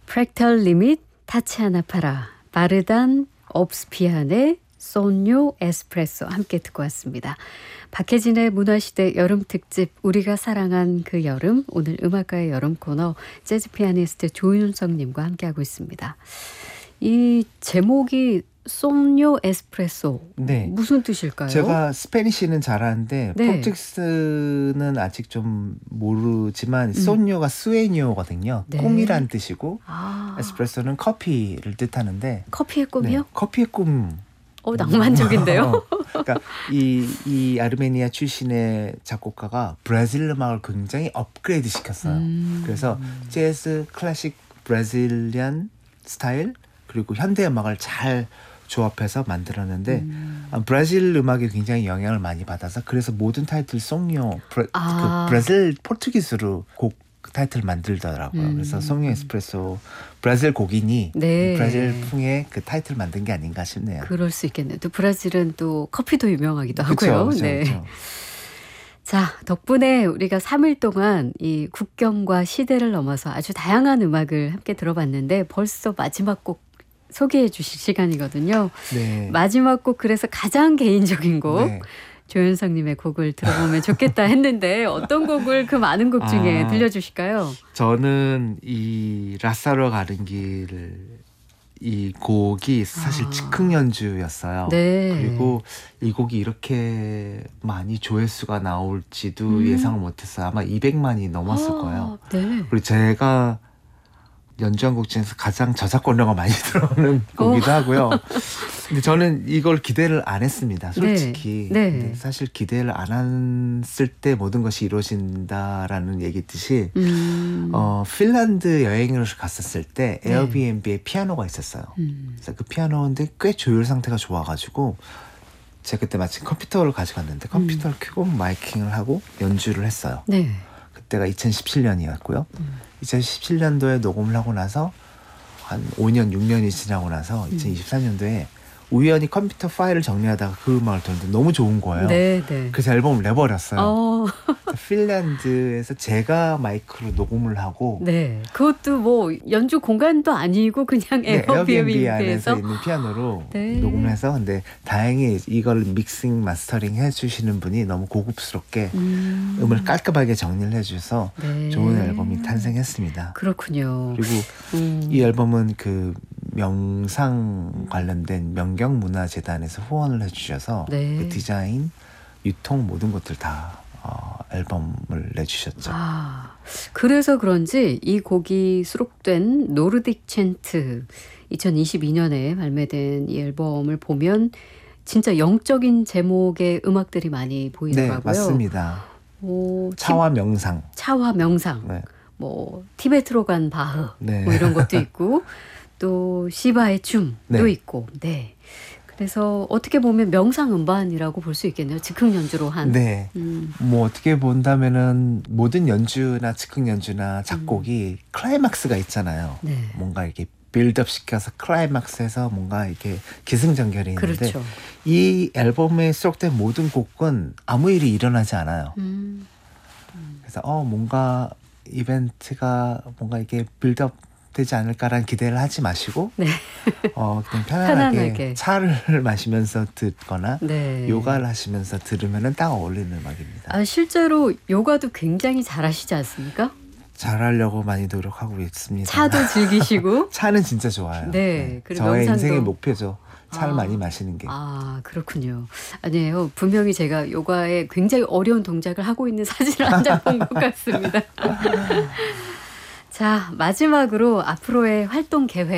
프랙탈 리밋, 타치아나 파라, 바르단 옵스피안의 소뇨 에스프레소 함께 듣고 왔습니다. 박혜진의 문화시대 여름특집 우리가 사랑한 그 여름, 오늘 음악가의 여름 코너 재즈 피아니스트 조윤성님과 함께하고 있습니다. 이 제목이 소뇨 에스프레소, 네. 무슨 뜻일까요? 제가 스페니쉬는 잘하는데 네. 포르투기스는 아직 좀 모르지만 소뇨가 수에뇨거든요. 네. 꿈이란 뜻이고 아, 에스프레소는 커피를 뜻하는데 커피의 꿈이요? 네, 커피의 꿈. 낭만적인데요. 그러니까 이 아르메니아 출신의 작곡가가 브라질 음악을 굉장히 업그레이드 시켰어요. 그래서 재즈, 클래식, 브라질리안 스타일 그리고 현대 음악을 잘 조합해서 만들었는데 브라질 음악에 굉장히 영향을 많이 받아서 그래서 모든 타이틀 송요 그 브라질 포르투기스로 곡 타이틀 만들더라고요. 그래서 송요 에스프레소 브라질 곡이니 네. 브라질풍의 그 타이틀 만든 게 아닌가 싶네요. 그럴 수 있겠네요. 또 브라질은 또 커피도 유명하기도 그쵸, 하고요. 그쵸, 네. 그쵸. 자, 덕분에 우리가 3일 동안 이 국경과 시대를 넘어서 아주 다양한 음악을 함께 들어봤는데 벌써 마지막 곡 소개해 주실 시간이거든요. 네. 마지막 곡 그래서 가장 개인적인 곡 네. 조윤성님의 곡을 들어보면 좋겠다 했는데 어떤 곡을 그 많은 곡 중에 들려주실까요? 저는 이 라사로 가는 길 이 곡이 사실 즉흥 연주였어요. 네. 그리고 이 곡이 이렇게 많이 조회수가 나올지도 예상을 못했어요. 아마 200만이 넘었을 거예요. 네. 그리고 제가 연주한 곡 중에서 가장 저작권료가 많이 들어오는 곡이기도 하고요. 근데 저는 이걸 기대를 안 했습니다. 솔직히. 네. 근데 사실 기대를 안 했을 때 모든 것이 이루어진다라는 얘기듯이 핀란드 여행을 갔었을 때 에어비앤비에 피아노가 있었어요. 그래서 그 피아노인데 꽤 조율 상태가 좋아가지고 제가 그때 마침 컴퓨터를 가져갔는데 컴퓨터를 켜고 마이킹을 하고 연주를 했어요. 네. 그때가 2017년이었고요. 2017년도에 녹음을 하고 나서 한 5년, 6년이 지나고 나서 2023년도에 우연히 컴퓨터 파일을 정리하다가 그 음악을 들었는데 너무 좋은 거예요. 네, 네. 그래서 앨범을 내버렸어요. 핀란드에서 제가 마이크로 녹음을 하고 네. 그것도 뭐 연주 공간도 아니고 그냥 에어비앤비 안에서 에어비앤비에서 있는 피아노로 네. 녹음을 해서 근데 다행히 이걸 믹싱 마스터링 해주시는 분이 너무 고급스럽게 음을 깔끔하게 정리를 해주셔서 네. 좋은 앨범이 탄생했습니다. 그렇군요. 그리고 이 앨범은 그 명상 관련된 명경문화재단에서 후원을 해주셔서 네. 그 디자인, 유통 모든 것들 다 앨범을 내주셨죠. 그래서 그런지 이 곡이 수록된 노르딕 챈트 2022년에 발매된 이 앨범을 보면 진짜 영적인 제목의 음악들이 많이 보이더라고요. 네, 맞습니다. 차와 명상. 차와 명상. 네. 뭐 티베트로 간 바흐 네. 뭐 이런 것도 있고 또 시바의 춤도 네. 있고. 네. 그래서 어떻게 보면 명상 음반이라고 볼 수 있겠네요. 즉흥 연주로 한. 네. 뭐 어떻게 본다면은 모든 연주나 즉흥 연주나 작곡이 클라이막스가 있잖아요. 네. 뭔가 이렇게 빌드업 시켜서 클라이막스에서 뭔가 이렇게 기승전결이 있는데 그렇죠. 이 앨범에 수록된 모든 곡은 아무 일이 일어나지 않아요. 그래서 뭔가 이벤트가 뭔가 이게 빌드업 되지 않을까라는 기대를 하지 마시고 네. 그냥 편안하게 차를 마시면서 듣거나 네. 요가를 하시면서 들으면 딱 어울리는 음악입니다. 실제로 요가도 굉장히 잘하시지 않습니까? 잘하려고 많이 노력하고 있습니다. 차도 즐기시고. 차는 진짜 좋아요. 네. 그리고 저의 명상도. 인생의 목표죠. 차를 많이 마시는 게. 그렇군요. 아니에요. 분명히 제가 요가에 굉장히 어려운 동작을 하고 있는 사진을 한 장 본 것 같습니다. 자, 마지막으로 앞으로의 활동 계획